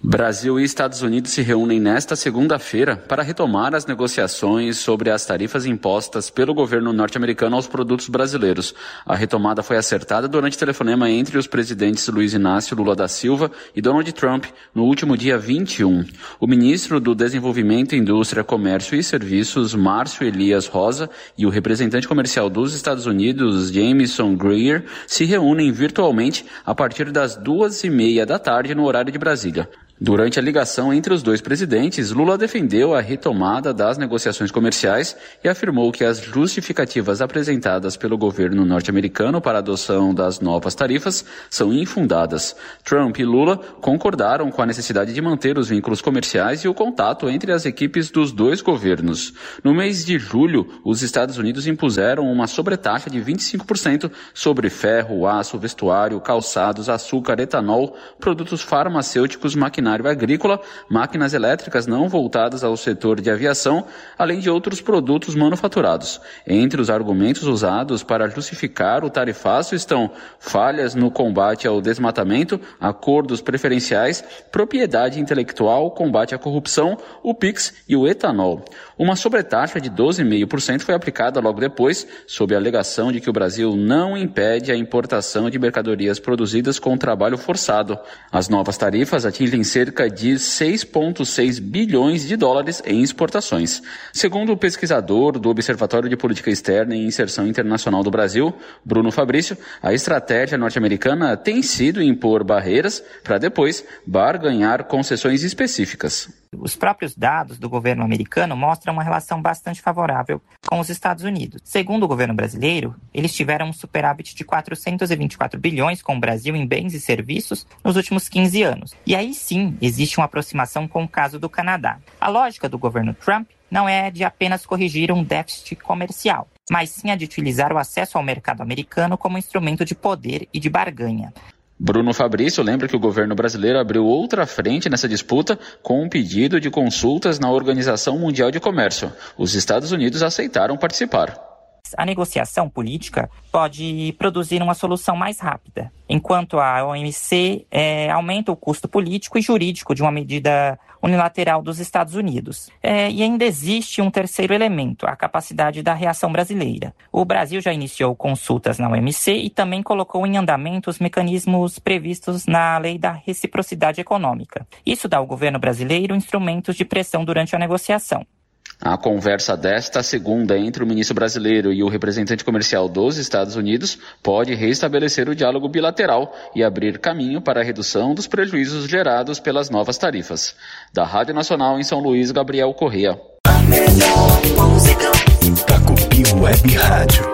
Brasil e Estados Unidos se reúnem nesta segunda-feira para retomar as negociações sobre as tarifas impostas pelo governo norte-americano aos produtos brasileiros. A retomada foi acertada durante telefonema entre os presidentes Luiz Inácio Lula da Silva e Donald Trump no último dia 21. O ministro do Desenvolvimento, Indústria, Comércio e Serviços, Márcio Elias Rosa, e o representante comercial dos Estados Unidos, Jameson Greer, se reúnem virtualmente a partir das 2:30 da tarde no horário de Brasília. Durante a ligação entre os dois presidentes, Lula defendeu a retomada das negociações comerciais e afirmou que as justificativas apresentadas pelo governo norte-americano para a adoção das novas tarifas são infundadas. Trump e Lula concordaram com a necessidade de manter os vínculos comerciais e o contato entre as equipes dos dois governos. No mês de julho, os Estados Unidos impuseram uma sobretaxa de 25% sobre ferro, aço, vestuário, calçados, açúcar, etanol, produtos farmacêuticos, maquinário agrícola, máquinas elétricas não voltadas ao setor de aviação, além de outros produtos manufaturados. Entre os argumentos usados para justificar o tarifaço estão falhas no combate ao desmatamento, acordos preferenciais, propriedade intelectual, combate à corrupção, o PIX e o etanol. Uma sobretaxa de 12,5% foi aplicada logo depois, sob a alegação de que o Brasil não impede a importação de mercadorias produzidas com trabalho forçado. As novas tarifas atingem cerca de 6,6 bilhões de dólares em exportações. Segundo o pesquisador do Observatório de Política Externa e Inserção Internacional do Brasil, Bruno Fabrício, a estratégia norte-americana tem sido impor barreiras para depois barganhar concessões específicas. Os próprios dados do governo americano mostram uma relação bastante favorável com os Estados Unidos. Segundo o governo brasileiro, eles tiveram um superávit de 424 bilhões com o Brasil em bens e serviços nos últimos 15 anos. E aí sim, existe uma aproximação com o caso do Canadá. A lógica do governo Trump não é de apenas corrigir um déficit comercial, mas sim a de utilizar o acesso ao mercado americano como instrumento de poder e de barganha. Bruno Fabrício lembra que o governo brasileiro abriu outra frente nessa disputa com um pedido de consultas na Organização Mundial de Comércio. Os Estados Unidos aceitaram participar. A negociação política pode produzir uma solução mais rápida, enquanto a OMC aumenta o custo político e jurídico de uma medida unilateral dos Estados Unidos. E ainda existe um terceiro elemento, a capacidade da reação brasileira. O Brasil já iniciou consultas na OMC e também colocou em andamento os mecanismos previstos na Lei da Reciprocidade Econômica. Isso dá ao governo brasileiro instrumentos de pressão durante a negociação. A conversa desta segunda entre o ministro brasileiro e o representante comercial dos Estados Unidos pode restabelecer o diálogo bilateral e abrir caminho para a redução dos prejuízos gerados pelas novas tarifas. Da Rádio Nacional em São Luís, Gabriel Corrêa. A melhor música. Tacubi Web Rádio.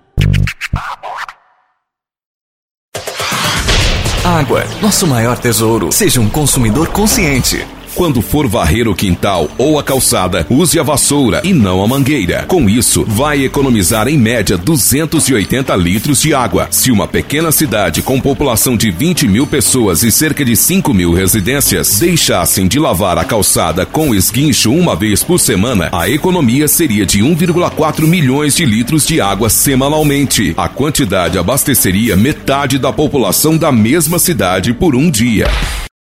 Água, nosso maior tesouro. Seja um consumidor consciente. Quando for varrer o quintal ou a calçada, use a vassoura e não a mangueira. Com isso, vai economizar em média 280 litros de água. Se uma pequena cidade com população de 20 mil pessoas e cerca de 5 mil residências deixassem de lavar a calçada com esguincho uma vez por semana, a economia seria de 1,4 milhões de litros de água semanalmente. A quantidade abasteceria metade da população da mesma cidade por um dia.